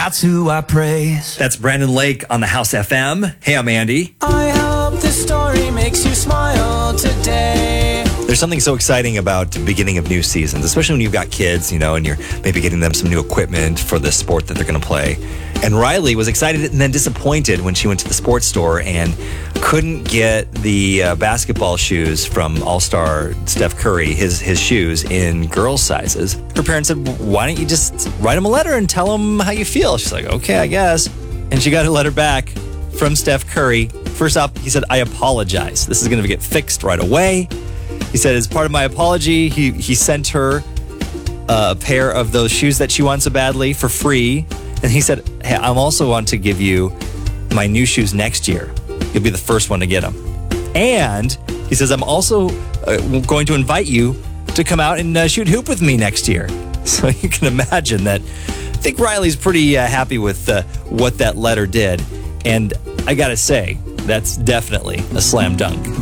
That's who I praise. That's Brandon Lake on the House FM. Hey, I'm Andy. I hope this story makes you smile today. There's something so exciting about the beginning of new seasons, especially when you've got kids, and you're maybe getting them some new equipment for the sport that they're going to play. And Riley was excited and then disappointed when she went to the sports store and couldn't get the basketball shoes from All-Star Steph Curry, his shoes, in girls' sizes. Her parents said, why don't you just write him a letter and tell him how you feel? She's like, okay, I guess. And she got a letter back from Steph Curry. First off, he said, I apologize. This is going to get fixed right away. He said, as part of my apology, he sent her a pair of those shoes that she wants so badly for free. And he said, hey, I'm also want to give you my new shoes next year. You'll be the first one to get them. And he says, I'm also going to invite you to come out and shoot hoop with me next year. So you can imagine that. I think Riley's pretty happy with what that letter did. And I got to say, that's definitely a slam dunk.